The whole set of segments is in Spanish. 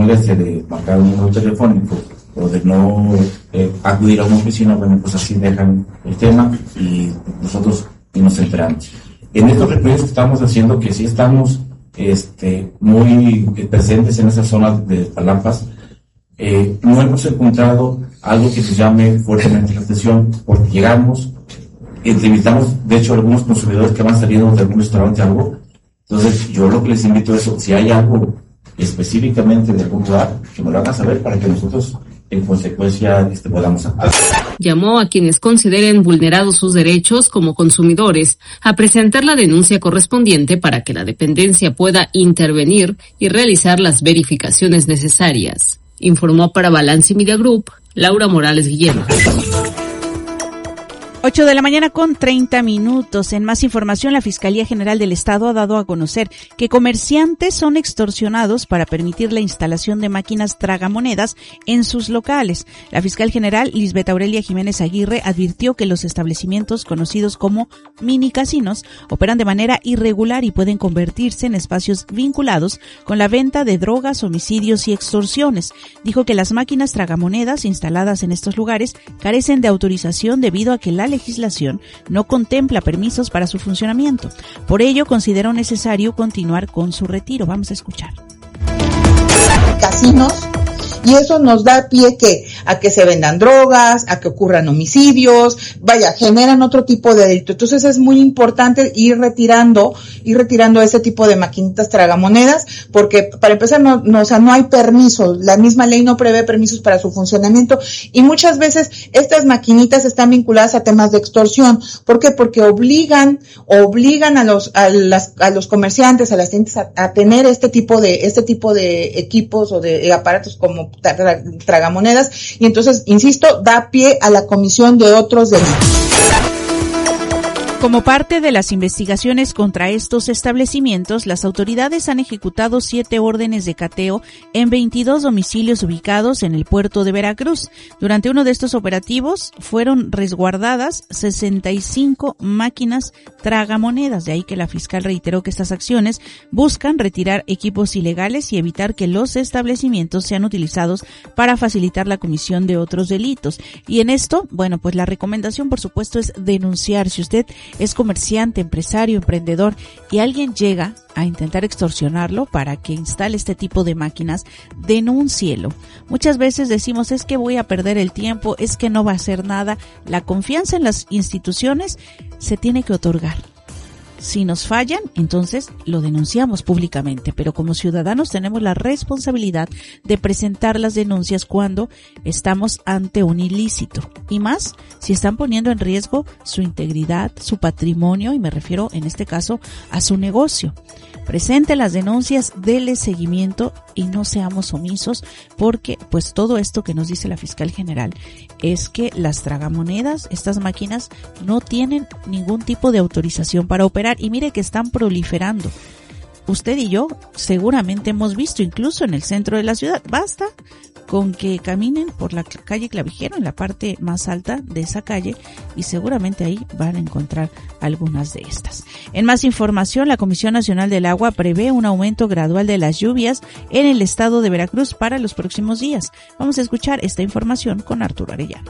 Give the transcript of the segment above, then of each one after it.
molestia de marcar un número telefónico o de no acudir a una oficina, bueno, pues así dejan el tema y nosotros nos enteramos. En estos recorridos que estamos haciendo, que sí estamos muy presentes en esa zona de Palapas, no hemos encontrado algo que se llame fuertemente la atención, porque llegamos, entrevistamos, de hecho, algunos consumidores que van saliendo de algún restaurante o algo. Entonces, yo lo que les invito es, si hay algo específicamente de algún lugar, que me lo hagan saber para que nosotros, en consecuencia, podamos actuar. Llamó a quienes consideren vulnerados sus derechos como consumidores a presentar la denuncia correspondiente para que la dependencia pueda intervenir y realizar las verificaciones necesarias. Informó para Balance Media Group, Laura Morales Guillén. 8:30 a.m. En más información, la Fiscalía General del Estado ha dado a conocer que comerciantes son extorsionados para permitir la instalación de máquinas tragamonedas en sus locales. La fiscal general, Lisbeth Aurelia Jiménez Aguirre, advirtió que los establecimientos conocidos como mini casinos operan de manera irregular y pueden convertirse en espacios vinculados con la venta de drogas, homicidios y extorsiones. Dijo que las máquinas tragamonedas instaladas en estos lugares carecen de autorización debido a que la legislación no contempla permisos para su funcionamiento. Por ello, consideró necesario continuar con su retiro. Vamos a escuchar. Casinos, y eso nos da pie a que se vendan drogas, a que ocurran homicidios, generan otro tipo de delito. Entonces es muy importante ir retirando ese tipo de maquinitas tragamonedas, porque para empezar no hay permiso, la misma ley no prevé permisos para su funcionamiento, y muchas veces estas maquinitas están vinculadas a temas de extorsión. ¿Por qué? Porque obligan a los comerciantes, a las tiendas a tener este tipo de equipos o de aparatos como tragamonedas, y entonces, insisto, da pie a la comisión de otros delitos. Como parte de las investigaciones contra estos establecimientos, las autoridades han ejecutado 7 órdenes de cateo en 22 domicilios ubicados en el puerto de Veracruz. Durante uno de estos operativos fueron resguardadas 65 máquinas tragamonedas. De ahí que la fiscal reiteró que estas acciones buscan retirar equipos ilegales y evitar que los establecimientos sean utilizados para facilitar la comisión de otros delitos. Y en esto, pues la recomendación, por supuesto, es denunciar. Si usted es comerciante, empresario, emprendedor y alguien llega a intentar extorsionarlo para que instale este tipo de máquinas, denúncielo. Muchas veces decimos, es que voy a perder el tiempo, es que no va a hacer nada. La confianza en las instituciones se tiene que otorgar. Si nos fallan, entonces lo denunciamos públicamente, pero como ciudadanos tenemos la responsabilidad de presentar las denuncias cuando estamos ante un ilícito, y más si están poniendo en riesgo su integridad, su patrimonio, y me refiero en este caso a su negocio. Presente las denuncias, dele seguimiento y no seamos omisos, porque pues todo esto que nos dice la fiscal general es que las tragamonedas, estas máquinas, no tienen ningún tipo de autorización para operar, y mire que están proliferando. Usted y yo seguramente hemos visto, incluso en el centro de la ciudad, basta con que caminen por la calle Clavijero, en la parte más alta de esa calle, y seguramente ahí van a encontrar algunas de estas. En más información, la Comisión Nacional del Agua prevé un aumento gradual de las lluvias en el estado de Veracruz para los próximos días. Vamos a escuchar esta información con Arturo Arellano.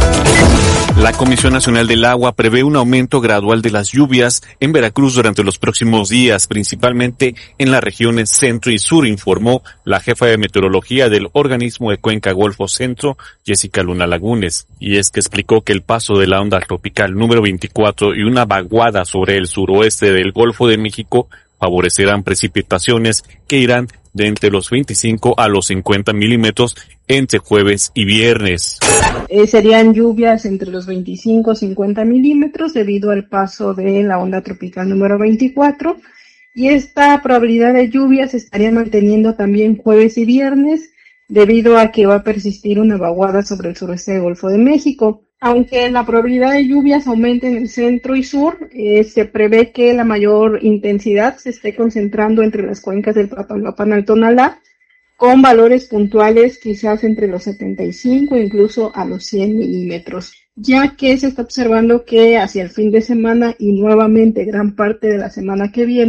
La Comisión Nacional del Agua prevé un aumento gradual de las lluvias en Veracruz durante los próximos días, principalmente en las regiones centro y sur, informó la jefa de meteorología del organismo de Cuenca Golfo Centro, Jessica Luna Lagunes. Y es que explicó que el paso de la onda tropical número 24 y una vaguada sobre el suroeste del Golfo de México favorecerán precipitaciones que irán de entre los 25 a los 50 milímetros entre jueves y viernes. Serían lluvias entre los 25 y 50 milímetros debido al paso de la onda tropical número 24, y esta probabilidad de lluvias se estaría manteniendo también jueves y viernes debido a que va a persistir una vaguada sobre el sureste del Golfo de México. Aunque la probabilidad de lluvias aumente en el centro y sur, se prevé que la mayor intensidad se esté concentrando entre las cuencas del Papaloapan al Tonalá, con valores puntuales quizás entre los 75 e incluso a los 100 milímetros, ya que se está observando que hacia el fin de semana y nuevamente gran parte de la semana que viene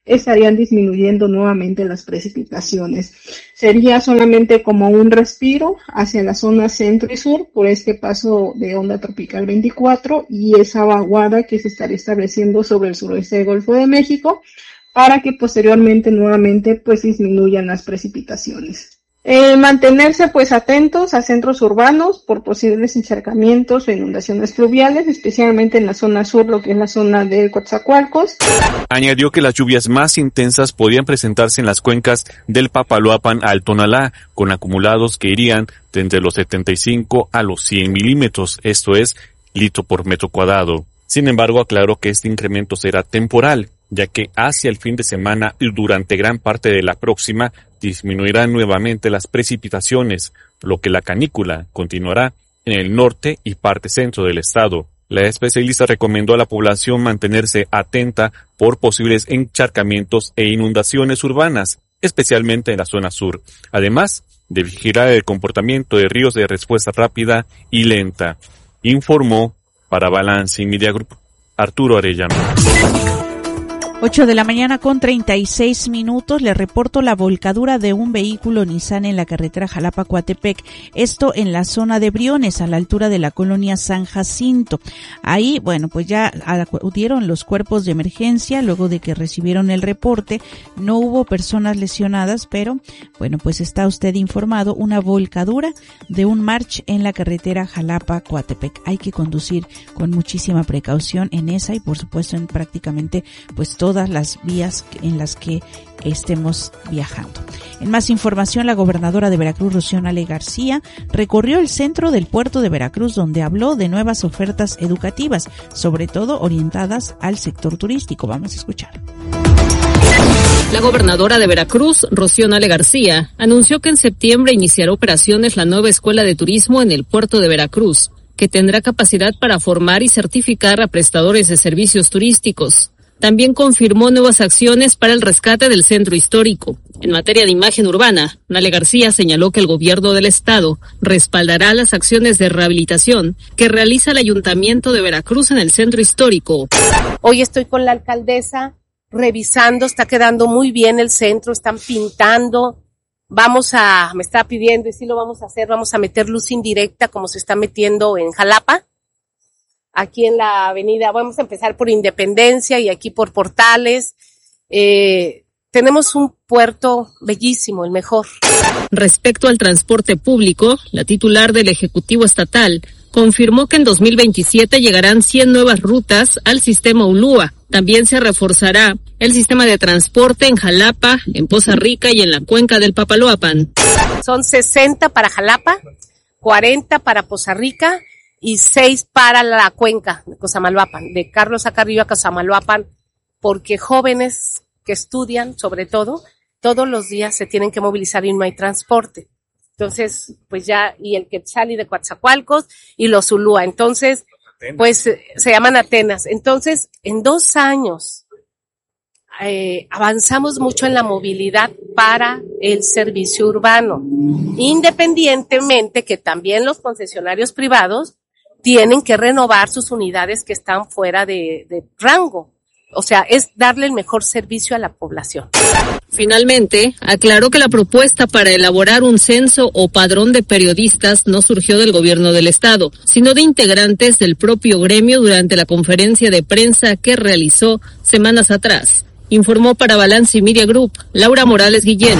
estarían disminuyendo nuevamente las precipitaciones. Sería solamente como un respiro hacia la zona centro y sur por este paso de onda tropical 24 y esa vaguada que se estaría estableciendo sobre el suroeste del Golfo de México, para que posteriormente nuevamente pues disminuyan las precipitaciones. Mantenerse pues atentos a centros urbanos por posibles encharcamientos o inundaciones fluviales, especialmente en la zona sur, lo que es la zona de Coatzacoalcos. Añadió que las lluvias más intensas podían presentarse en las cuencas del Papaloapan al Tonalá, con acumulados que irían de entre los 75 a los 100 milímetros, esto es, litro por metro cuadrado. Sin embargo, aclaró que este incremento será temporal, ya que hacia el fin de semana y durante gran parte de la próxima disminuirán nuevamente las precipitaciones, lo que la canícula continuará en el norte y parte centro del estado. La especialista recomendó a la población mantenerse atenta por posibles encharcamientos e inundaciones urbanas, especialmente en la zona sur, además de vigilar el comportamiento de ríos de respuesta rápida y lenta. Informó para Balance Media Group Arturo Arellano. 8 de la mañana con 36 minutos, le reporto la volcadura de un vehículo Nissan en la carretera Jalapa-Coatepec, esto en la zona de Briones, a la altura de la colonia San Jacinto. Ahí, bueno, pues ya acudieron los cuerpos de emergencia luego de que recibieron el reporte. No hubo personas lesionadas, pero, bueno, pues está usted informado, una volcadura de un March en la carretera Jalapa-Coatepec. Hay que conducir con muchísima precaución en esa y, por supuesto, en prácticamente, pues, todas las vías en las que estemos viajando. En más información, la gobernadora de Veracruz, Rocío Nale García, recorrió el centro del puerto de Veracruz, donde habló de nuevas ofertas educativas, sobre todo orientadas al sector turístico. Vamos a escuchar. La gobernadora de Veracruz, Rocío Nale García, anunció que en septiembre iniciará operaciones la nueva escuela de turismo en el puerto de Veracruz, que tendrá capacidad para formar y certificar a prestadores de servicios turísticos. También confirmó nuevas acciones para el rescate del centro histórico. En materia de imagen urbana, Nale García señaló que el gobierno del estado respaldará las acciones de rehabilitación que realiza el Ayuntamiento de Veracruz en el centro histórico. Hoy estoy con la alcaldesa revisando, está quedando muy bien el centro, están pintando. Me está pidiendo y sí lo vamos a hacer, vamos a meter luz indirecta como se está metiendo en Jalapa. Aquí en la avenida, vamos a empezar por Independencia y aquí por Portales. Tenemos un puerto bellísimo, el mejor. Respecto al transporte público, la titular del Ejecutivo Estatal confirmó que en 2027 llegarán 100 nuevas rutas al sistema Ulúa. También se reforzará el sistema de transporte en Jalapa, en Poza Rica y en la cuenca del Papaloapan. Son 60 para Jalapa, 40 para Poza Rica y 6 para la cuenca de Cosamaloapan, de Carlos Acarrillo a Cosamaloapan, porque jóvenes que estudian, sobre todo, todos los días se tienen que movilizar y no hay transporte. Entonces, pues ya, y el Quetzali de Coatzacoalcos y los Ulúa. Entonces, pues se llaman Atenas. Entonces, en 2 años, avanzamos mucho en la movilidad para el servicio urbano, independientemente que también los concesionarios privados tienen que renovar sus unidades que están fuera de rango. O sea, es darle el mejor servicio a la población. Finalmente, aclaró que la propuesta para elaborar un censo o padrón de periodistas no surgió del gobierno del estado, sino de integrantes del propio gremio durante la conferencia de prensa que realizó semanas atrás. Informó para Balance Media Group, Laura Morales Guillén.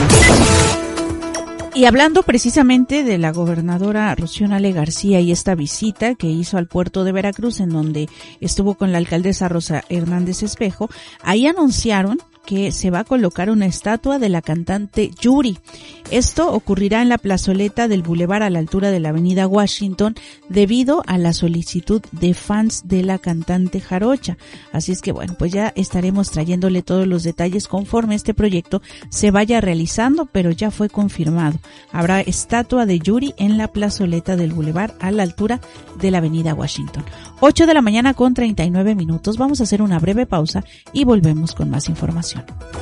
Y hablando precisamente de la gobernadora Rocío Nale García y esta visita que hizo al puerto de Veracruz, en donde estuvo con la alcaldesa Rosa Hernández Espejo, ahí anunciaron que se va a colocar una estatua de la cantante Yuri. Esto ocurrirá en la plazoleta del Boulevard a la altura de la avenida Washington debido a la solicitud de fans de la cantante jarocha. Así es que bueno, pues ya estaremos trayéndole todos los detalles conforme este proyecto se vaya realizando, pero ya fue confirmado. Habrá estatua de Yuri en la plazoleta del Boulevard a la altura de la avenida Washington. 8 de la mañana con 39 minutos. Vamos a hacer una breve pausa y volvemos con más información.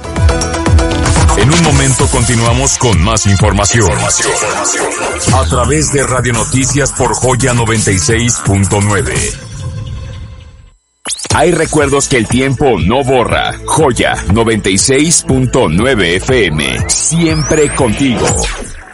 En un momento continuamos con más información. A través de Radio Noticias por Joya 96.9. Hay recuerdos que el tiempo no borra. Joya 96.9 FM. Siempre contigo.